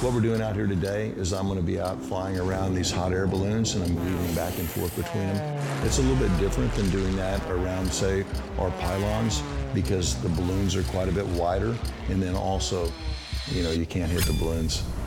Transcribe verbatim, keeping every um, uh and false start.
What we're doing out here today is I'm going to be out flying around these hot air balloons, and I'm weaving back and forth between them. It's a little bit different than doing that around, say, our pylons, because the balloons are quite a bit wider, and then also, you know, you can't hit the balloons